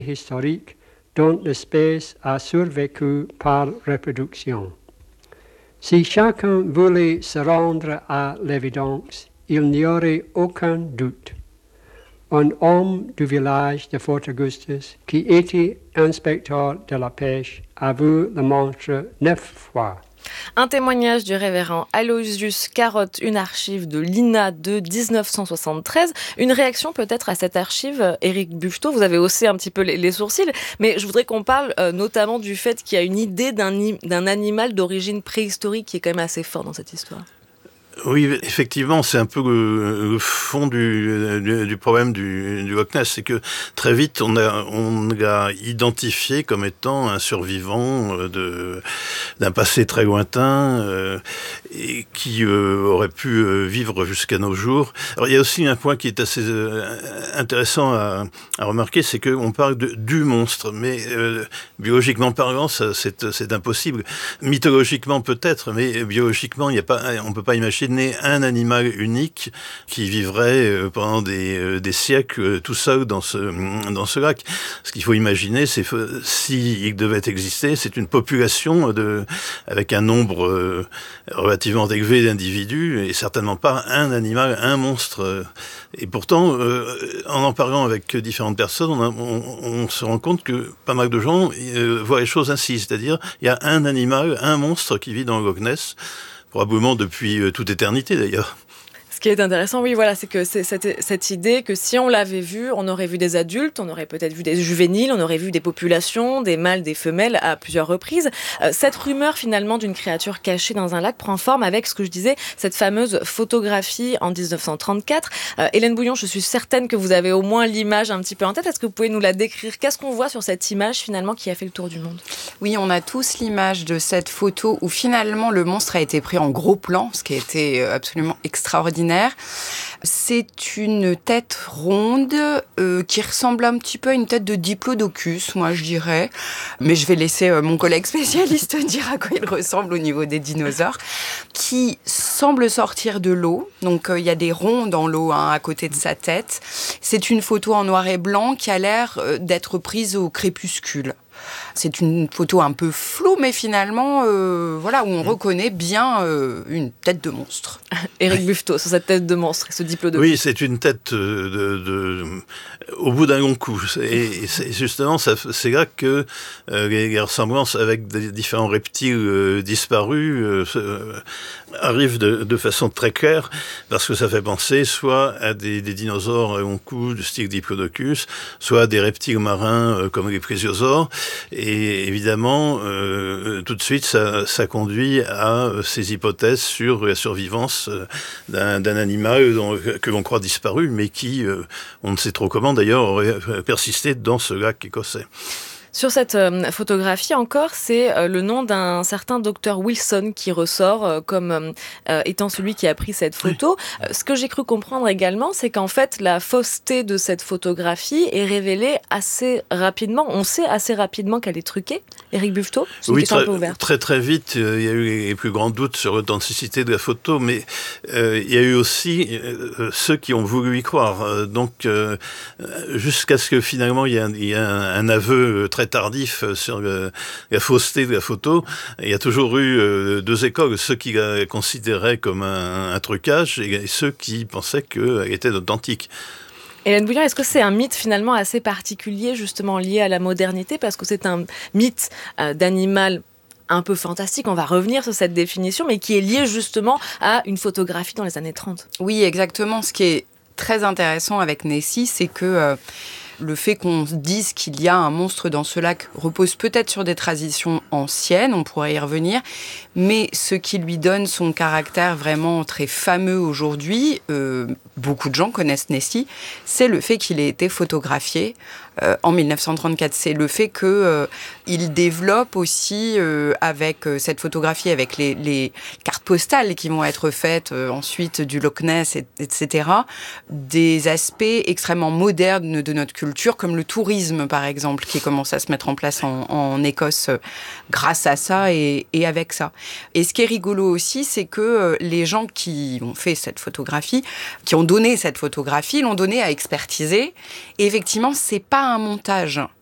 historique dont l'espèce a survécu par reproduction. Si chacun voulait se rendre à l'évidence, il n'y aurait aucun doute. Un homme du village de Fort Augustus, qui était inspecteur de la pêche, a vu le monstre 9 fois. Un témoignage du révérend Aloysius Carotte, une archive de l'INA de 1973. Une réaction peut-être à cette archive, Éric Buffetot, vous avez haussé un petit peu les sourcils, mais je voudrais qu'on parle notamment du fait qu'il y a une idée d'un animal d'origine préhistorique qui est quand même assez fort dans cette histoire. Oui, effectivement, c'est un peu le fond du problème du Loch Ness, c'est que très vite on l'a identifié comme étant un survivant d'un passé très lointain et qui aurait pu vivre jusqu'à nos jours. Alors il y a aussi un point qui est assez intéressant à remarquer, c'est qu'on parle du monstre, mais biologiquement parlant, c'est impossible. Mythologiquement peut-être, mais biologiquement, on peut pas imaginer un animal unique qui vivrait pendant des siècles tout seul dans ce lac. Ce qu'il faut imaginer, c'est s'il devait exister, c'est une population avec un nombre relativement élevé d'individus et certainement pas un animal, un monstre. Et pourtant, en parlant avec différentes personnes, on se rend compte que pas mal de gens voient les choses ainsi, c'est-à-dire il y a un animal, un monstre qui vit dans le Loch Ness, probablement depuis toute éternité d'ailleurs. Ce qui est intéressant, oui, voilà, c'est que c'est cette idée que si on l'avait vu, on aurait vu des adultes, on aurait peut-être vu des juvéniles, on aurait vu des populations, des mâles, des femelles à plusieurs reprises. Cette rumeur finalement d'une créature cachée dans un lac prend forme avec ce que je disais, cette fameuse photographie en 1934. Hélène Bouillon, je suis certaine que vous avez au moins l'image un petit peu en tête. Est-ce que vous pouvez nous la décrire ? Qu'est-ce qu'on voit sur cette image finalement qui a fait le tour du monde ? Oui, on a tous l'image de cette photo où finalement le monstre a été pris en gros plan, ce qui a été absolument extraordinaire. C'est une tête ronde qui ressemble un petit peu à une tête de Diplodocus, moi je dirais. Mais je vais laisser mon collègue spécialiste dire à quoi il ressemble au niveau des dinosaures, qui semble sortir de l'eau. Donc il y a des ronds dans l'eau à côté de sa tête. C'est une photo en noir et blanc qui a l'air d'être prise au crépuscule. C'est une photo un peu floue, mais finalement, où on reconnaît bien une tête de monstre. Éric Buffetot, sur cette tête de monstre, ce diplodocus. Oui, c'est une tête au bout d'un long cou. Et justement, c'est là que les ressemblances avec des différents reptiles disparus arrivent de façon très claire, parce que ça fait penser soit à des dinosaures à long cou du style Diplodocus, soit à des reptiles marins comme les plésiosaures. Et évidemment, tout de suite, ça conduit à ces hypothèses sur la survivance d'un animal que l'on croit disparu, mais qui, on ne sait trop comment d'ailleurs, aurait persisté dans ce lac écossais. Sur cette photographie encore, c'est le nom d'un certain docteur Wilson qui ressort comme étant celui qui a pris cette photo. Oui. Ce que j'ai cru comprendre également, c'est qu'en fait, la fausseté de cette photographie est révélée assez rapidement. On sait assez rapidement qu'elle est truquée. Éric Buffetot, c'est une question un peu ouverte. Très très vite, il y a eu les plus grands doutes sur l'authenticité de la photo, mais il y a eu aussi ceux qui ont voulu y croire. Donc, jusqu'à ce que finalement il y a un aveu très tardif sur la fausseté de la photo. Il y a toujours eu deux écoles, ceux qui la considéraient comme un trucage et ceux qui pensaient qu'elle était authentique. Hélène Bouillon, est-ce que c'est un mythe finalement assez particulier, justement lié à la modernité, parce que c'est un mythe d'animal un peu fantastique, on va revenir sur cette définition, mais qui est lié justement à une photographie dans les années 30. Oui, exactement. Ce qui est très intéressant avec Nessie, c'est que le fait qu'on dise qu'il y a un monstre dans ce lac repose peut-être sur des traditions anciennes, on pourrait y revenir, mais ce qui lui donne son caractère vraiment très fameux aujourd'hui, beaucoup de gens connaissent Nessie, c'est le fait qu'il ait été photographié en 1934. C'est le fait qu'il développe aussi avec cette photographie, avec les cartes postales qui vont être faites ensuite du Loch Ness, etc., des aspects extrêmement modernes de notre culture, comme le tourisme, par exemple, qui commence à se mettre en place en Écosse grâce à ça et avec ça. Et ce qui est rigolo aussi, c'est que les gens qui ont fait cette photographie, qui ont donné cette photographie, l'ont donnée à expertiser. Et effectivement, c'est pas un montage.